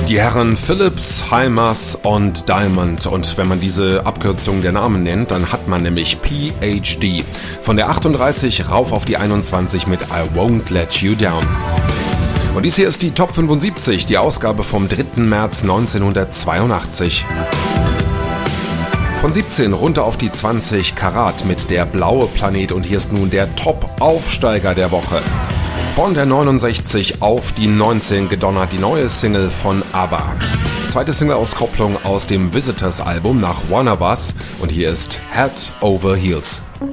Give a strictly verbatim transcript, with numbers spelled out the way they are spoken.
Die Herren Philips, Himers und Diamond. Und wenn man diese Abkürzung der Namen nennt, dann hat man nämlich P H D. Von der achtunddreißig rauf auf die einundzwanzig mit I Won't Let You Down. Und dies hier ist die Top fünfundsiebzig, die Ausgabe vom dritten März neunzehnhundertzweiundachtzig. Von siebzehn runter auf die zwanzig, Karat mit Der blaue Planet. Und hier ist nun der Top-Aufsteiger der Woche. Von der neunundsechzig auf die neunzehn gedonnert die neue Single von ABBA. Zweite Single-Auskopplung aus dem Visitors-Album nach One of Us. Und hier ist Head Over Heels.